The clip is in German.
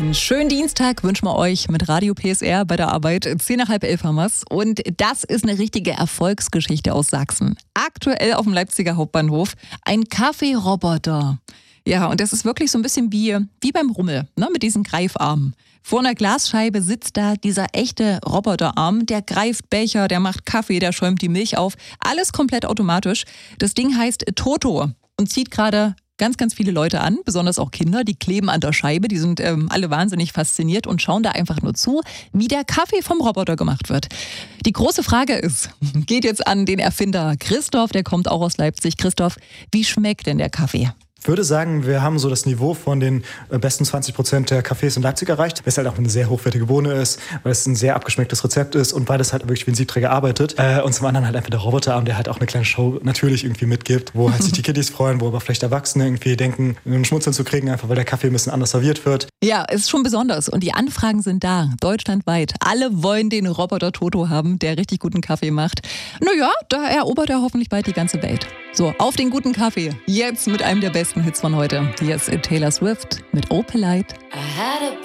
Einen schönen Dienstag wünschen wir euch mit Radio PSR bei der Arbeit. 10 nach halb 11 haben wir's. Und das ist eine richtige Erfolgsgeschichte aus Sachsen. Aktuell auf dem Leipziger Hauptbahnhof ein Kaffeeroboter. Ja, und das ist wirklich so ein bisschen wie beim Rummel, ne, mit diesen Greifarmen. Vor einer Glasscheibe sitzt da dieser echte Roboterarm, der greift Becher, der macht Kaffee, der schäumt die Milch auf. Alles komplett automatisch. Das Ding heißt Toto und zieht gerade ganz, ganz viele Leute an, besonders auch Kinder, die kleben an der Scheibe, die sind alle wahnsinnig fasziniert und schauen da einfach nur zu, wie der Kaffee vom Roboter gemacht wird. Die große Frage ist, geht jetzt an den Erfinder Christoph, der kommt auch aus Leipzig. Christoph, wie schmeckt denn der Kaffee? Ich würde sagen, wir haben so das Niveau von den besten 20% der Cafés in Leipzig erreicht, weil es halt auch eine sehr hochwertige Bohne ist, weil es ein sehr abgeschmecktes Rezept ist und weil es halt wirklich wie ein Siebträger arbeitet. Und zum anderen halt einfach der Roboterarm, der halt auch eine kleine Show natürlich irgendwie mitgibt, wo halt sich die Kiddies freuen, wo aber vielleicht Erwachsene irgendwie denken, einen Schmunzeln zu kriegen, einfach weil der Kaffee ein bisschen anders serviert wird. Ja, ist schon besonders und die Anfragen sind da, deutschlandweit. Alle wollen den Roboter Toto haben, der richtig guten Kaffee macht. Naja, da erobert er hoffentlich bald die ganze Welt. So, auf den guten Kaffee. Jetzt mit einem der besten Hits von heute. Hier ist Taylor Swift mit Oh Polite.